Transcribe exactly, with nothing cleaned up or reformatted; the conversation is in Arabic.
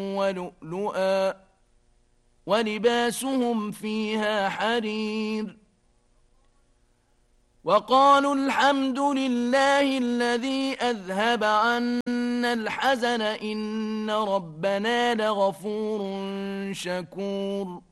ولؤلؤا ولباسهم فيها حرير. وقالوا الحمد لله الذي أذهب عنا الحزن إن ربنا لغفور شكور.